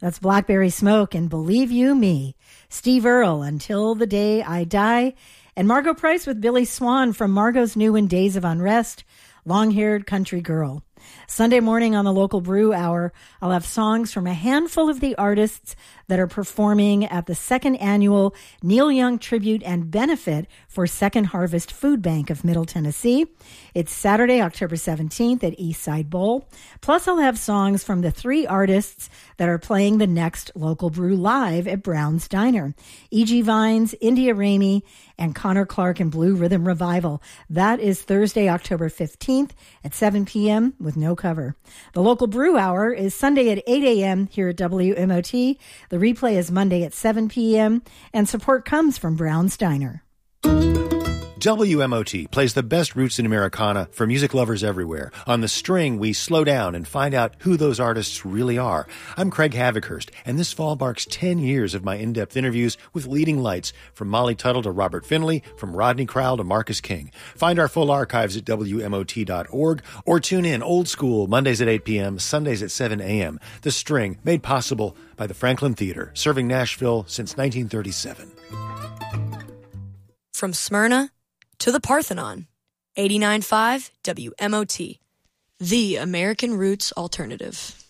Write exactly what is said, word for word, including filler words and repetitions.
That's Blackberry Smoke and Believe You Me. Steve Earle, Until the Day I Die. And Margot Price with Billy Swan from Margot's new in Days of Unrest, Long-Haired Country Girl. Sunday morning on the Local Brew Hour, I'll have songs from a handful of the artists that are performing at the second annual Neil Young Tribute and Benefit for Second Harvest Food Bank of Middle Tennessee. It's Saturday, October seventeenth at Eastside Bowl. Plus, I'll have songs from the three artists that are playing the next Local Brew live at Brown's Diner. E G. Vines, India Ramey, and Connor Clark and Blue Rhythm Revival. That is Thursday, October fifteenth at seven p.m. with no cover. The Local Brew Hour is Sunday at eight a.m. here at W M O T. The replay is Monday at seven p.m. and support comes from Brown's Diner. W M O T plays the best roots in Americana for music lovers everywhere. On The String, we slow down and find out who those artists really are. I'm Craig Havikhurst, and this fall marks ten years of my in-depth interviews with leading lights, from Molly Tuttle to Robert Finley, from Rodney Crowell to Marcus King. Find our full archives at W M O T dot org or tune in old school Mondays at eight p.m., Sundays at seven a.m. The String, made possible by the Franklin Theater, serving Nashville since nineteen thirty-seven. From Smyrna to the Parthenon, eighty-nine point five W M O T, the American Roots Alternative.